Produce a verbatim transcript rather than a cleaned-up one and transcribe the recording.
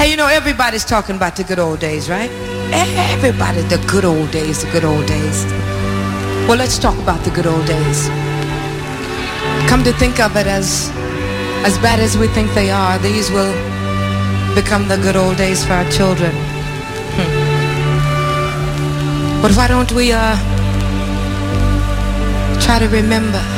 Hey, you know, everybody's talking about the good old days, right? Everybody, the good old days, the good old days. Well, let's talk about the good old days. Come to think of it, as as bad as we think they are, these will become the good old days for our children. Hmm. But why don't we uh try to remember